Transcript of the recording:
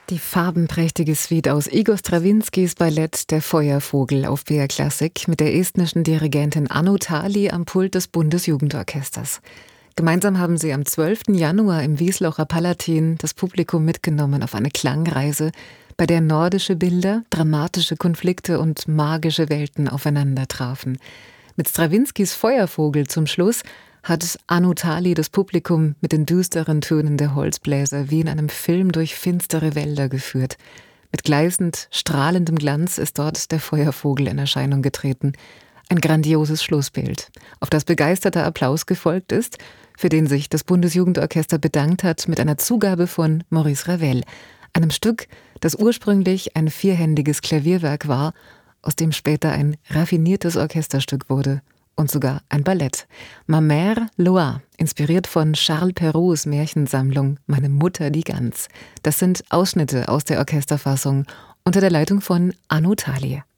Die farbenprächtige Suite aus Igor Strawinskys Ballett Der Feuervogel auf BR Klassik mit der estnischen Dirigentin Anu Tali am Pult des Bundesjugendorchesters. Gemeinsam haben sie am 12. Januar im Wieslocher Palatin das Publikum mitgenommen auf eine Klangreise, bei der nordische Bilder, dramatische Konflikte und magische Welten aufeinander trafen. Mit Strawinskys Feuervogel zum Schluss hat Anu Tali das Publikum mit den düsteren Tönen der Holzbläser wie in einem Film durch finstere Wälder geführt. Mit gleißend strahlendem Glanz ist dort der Feuervogel in Erscheinung getreten. Ein grandioses Schlussbild, auf das begeisterter Applaus gefolgt ist, für den sich das Bundesjugendorchester bedankt hat mit einer Zugabe von Maurice Ravel, einem Stück, das ursprünglich ein vierhändiges Klavierwerk war, aus dem später ein raffiniertes Orchesterstück wurde. Und sogar ein Ballett. Ma Mère Loa, inspiriert von Charles Perraults Märchensammlung Meine Mutter die Gans. Das sind Ausschnitte aus der Orchesterfassung unter der Leitung von Anu Tali.